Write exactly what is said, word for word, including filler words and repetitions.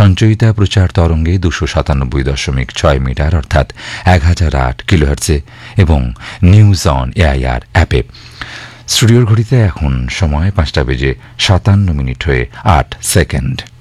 সঞ্চয়িতা প্রচার তরঙ্গে দুশো সাতানব্বই দশমিক ছয় মিটার অর্থাৎ এক হাজার আট কিলোহার্টজে এবং নিউজ অন এআইআর অ্যাপে। স্টুডিওর ঘড়িতে এখন সময় পাঁচটা বেজে সাতান্ন মিনিট হয়ে আট সেকেন্ড।